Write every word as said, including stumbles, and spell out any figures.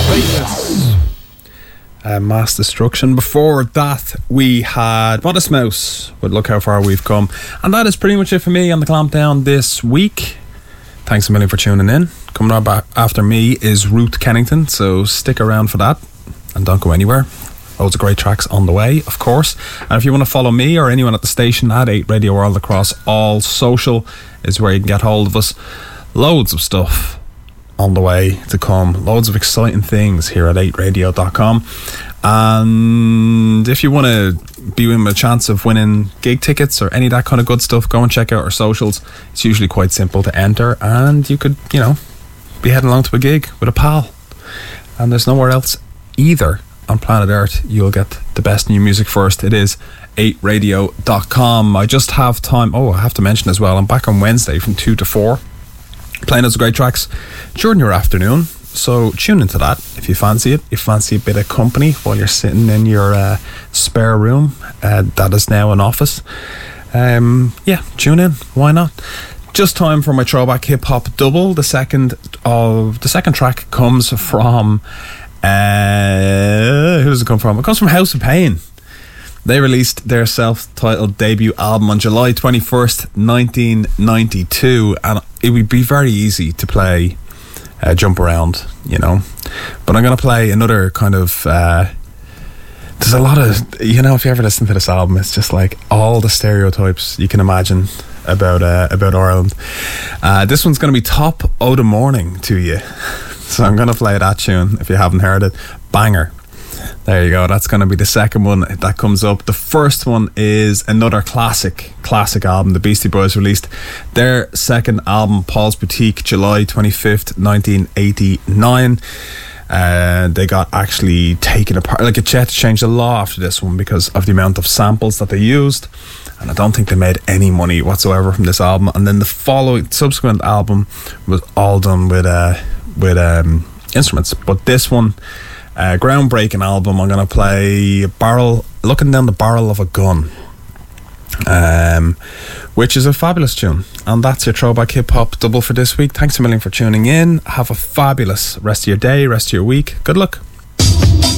Faithless. Uh, Mass Destruction. Before that, we had Modest Mouse with Look How Far We've Come. And that is pretty much it for me on the Clampdown this week. Thanks a million for tuning in. Coming up back after me is Ruth Kennington, so stick around for that and don't go anywhere. Loads of great tracks on the way, of course. And if you want to follow me or anyone at the station at eight Radio World across all social is where you can get hold of us. Loads of stuff on the way to come, loads of exciting things here at eight radio dot com. And if you want to be with a chance of winning gig tickets or any of that kind of good stuff, go and check out our socials. It's usually quite simple to enter, and you could, you know, be heading along to a gig with a pal. And there's nowhere else either on planet Earth you'll get the best new music first. It is eight radio dot com. I just have time, oh I have to mention as well, I'm back on Wednesday from two to four playing those great tracks during your afternoon, so tune into that if you fancy it. You fancy a bit of company while you're sitting in your uh, spare room uh, that is now an office. Um, yeah, tune in, why not? Just time for my throwback hip hop double. The second of the second track comes from uh, who does it come from? It comes from House of Pain. They released their self-titled debut album on July twenty-first, nineteen ninety-two, and it would be very easy to play uh, Jump Around, you know, but I'm going to play another kind of uh, there's a lot of, you know, if you ever listen to this album, it's just like all the stereotypes you can imagine about uh, about Ireland. Uh, this one's going to be Top o' the Morning to you, so I'm going to play that tune if you haven't heard it. Banger. There you go, that's going to be the second one that comes up. The first one is another classic, classic album. The Beastie Boys released their second album, Paul's Boutique, July twenty-fifth, nineteen eighty-nine. Uh, they got actually taken apart, like it had to change the law after this one because of the amount of samples that they used, and I don't think they made any money whatsoever from this album. And then the following, subsequent album was all done with, uh, with um, instruments, but this one, Uh, groundbreaking album. I'm going to play Barrel, Looking Down the Barrel of a Gun, um, which is a fabulous tune. And that's your throwback hip hop double for this week. Thanks a million for tuning in. Have a fabulous rest of your day, rest of your week. Good luck.